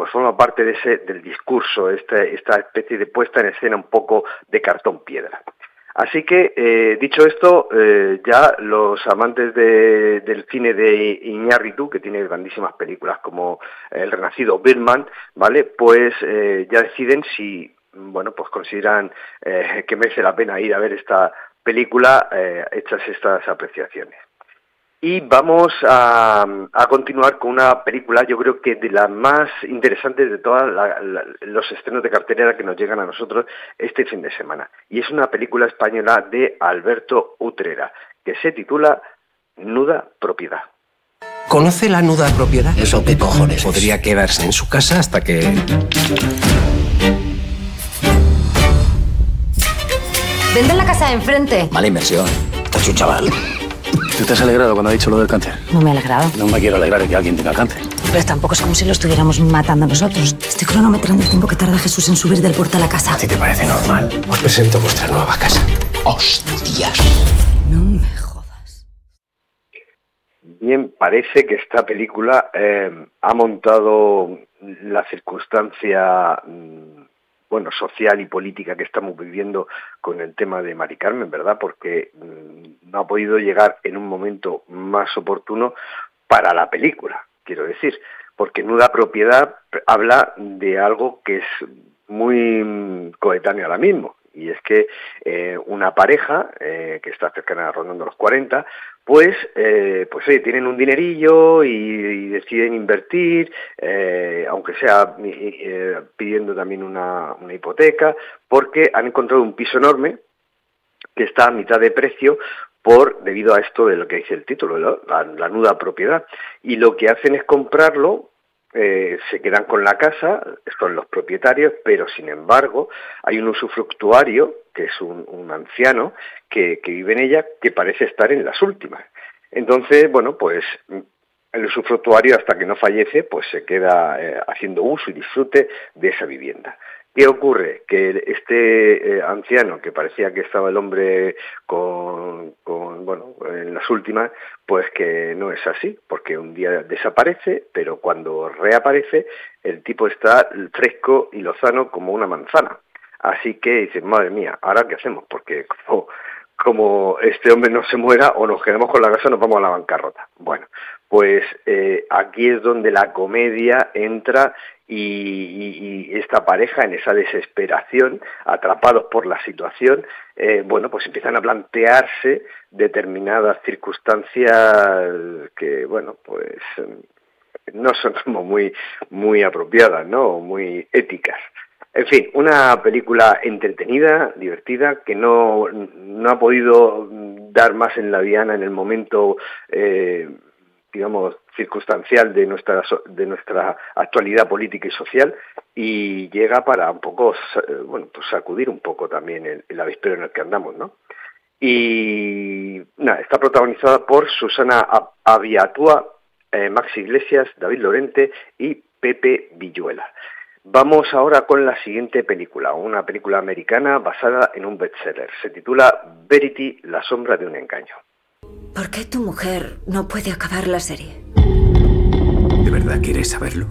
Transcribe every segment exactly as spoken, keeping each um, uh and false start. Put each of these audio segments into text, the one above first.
pues forma parte de ese del discurso, este, esta especie de puesta en escena un poco de cartón piedra. Así que, eh, dicho esto, eh, ya los amantes de, del cine de Iñárritu, que tiene grandísimas películas como El Renacido, Birdman, ¿vale? Pues eh, ya deciden si, bueno, pues consideran eh, que merece la pena ir a ver esta película, eh, hechas estas apreciaciones. Y vamos a, a continuar con una película, yo creo que de las más interesantes de todos los estrenos de cartelera que nos llegan a nosotros este fin de semana. Y es una película española de Alberto Utrera, que se titula Nuda Propiedad. ¿Conoce la nuda propiedad? ¿Eso qué cojones? Podría quedarse en su casa hasta que... Vende la casa de enfrente. Mala inversión. Estás un chaval. ¿Tú te has alegrado cuando ha dicho lo del cáncer? No me he alegrado. No me quiero alegrar de que alguien tenga cáncer. Pero tampoco es como si lo estuviéramos matando nosotros. Estoy cronometrando el tiempo que tarda Jesús en subir del portal a la casa. ¿A ti te parece normal? Os presento vuestra nueva casa. ¡Hostias! No me jodas. Bien, parece que esta película eh, ha montado la circunstancia... Mmm, bueno, social y política que estamos viviendo con el tema de Mari Carmen, ¿verdad? Porque mmm, no ha podido llegar en un momento más oportuno para la película, quiero decir, porque Nuda Propiedad habla de algo que es muy coetáneo ahora mismo, y es que eh, una pareja eh, que está cercana rondando los cuarenta, pues, eh, pues oye, tienen un dinerillo y, y deciden invertir, eh, aunque sea eh, pidiendo también una, una hipoteca, porque han encontrado un piso enorme que está a mitad de precio por debido a esto de lo que dice el título, ¿no? la, la nuda propiedad. Y lo que hacen es comprarlo, eh, se quedan con la casa, son los propietarios, pero sin embargo hay un usufructuario, que es un, un anciano, que, que vive en ella, que parece estar en las últimas. Entonces, bueno, pues el usufructuario hasta que no fallece, pues se queda eh, haciendo uso y disfrute de esa vivienda. ¿Qué ocurre? Que este eh, anciano, que parecía que estaba el hombre con, con, bueno, en las últimas, pues que no es así, porque un día desaparece, pero cuando reaparece, el tipo está fresco y lozano como una manzana. Así que dicen, madre mía, ¿ahora qué hacemos? Porque como, como este hombre no se muera, o nos quedamos con la casa o nos vamos a la bancarrota. Bueno, pues eh, aquí es donde la comedia entra y, y, y esta pareja en esa desesperación, atrapados por la situación, eh, bueno, pues empiezan a plantearse determinadas circunstancias que, bueno, pues no son como muy, muy apropiadas, ¿no? Muy éticas. En fin, una película entretenida, divertida, que no, no ha podido dar más en la diana en el momento, eh, digamos, circunstancial de nuestra de nuestra actualidad política y social, y llega para un poco, bueno, pues sacudir un poco también el, el avispero en el que andamos, ¿no? Y nada, está protagonizada por Susana Abiatua, eh, Max Iglesias, David Lorente y Pepe Villuela. Vamos ahora con la siguiente película, una película americana basada en un bestseller. Se titula Verity, la sombra de un engaño. ¿Por qué tu mujer no puede acabar la serie? ¿De verdad quieres saberlo?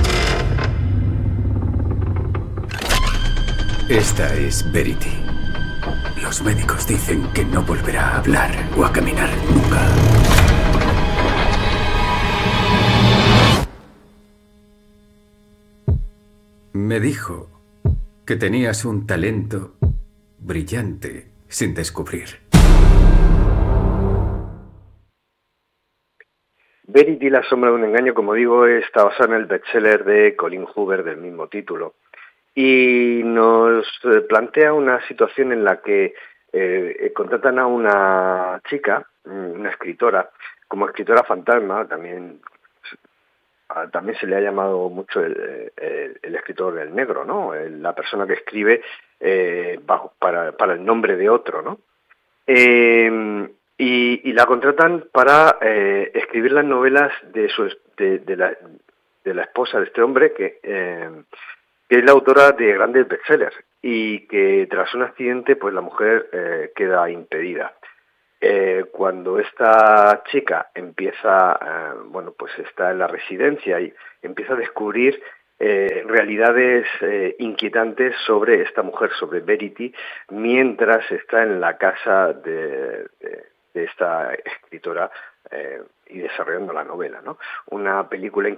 Esta es Verity. Los médicos dicen que no volverá a hablar o a caminar nunca. Me dijo que tenías un talento brillante sin descubrir. Verity, la sombra de un engaño, como digo, está basada en el bestseller de Colin Hoover del mismo título. Y nos plantea una situación en la que eh, contratan a una chica, una escritora, como escritora fantasma, también... También se le ha llamado mucho el, el, el escritor del negro, ¿no? La persona que escribe eh, bajo, para, para el nombre de otro, ¿no? Eh, y, y la contratan para eh, escribir las novelas de, su, de, de, la, de la esposa de este hombre, que, eh, que es la autora de grandes bestsellers, y que tras un accidente, pues la mujer eh, queda impedida. Eh, cuando esta chica empieza, eh, bueno, pues está en la residencia y empieza a descubrir eh, realidades eh, inquietantes sobre esta mujer, sobre Verity, mientras está en la casa de, de, de esta escritora eh, y desarrollando la novela, ¿no? Una película